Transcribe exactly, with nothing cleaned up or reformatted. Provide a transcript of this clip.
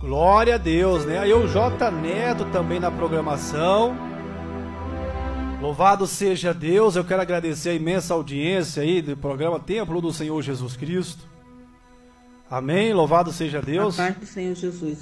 Glória a Deus, né? Aí o J Neto também na programação. Louvado seja Deus. Eu quero agradecer a imensa audiência aí do programa Templo do Senhor Jesus Cristo. Amém. Louvado seja Deus. A paz do Senhor Jesus.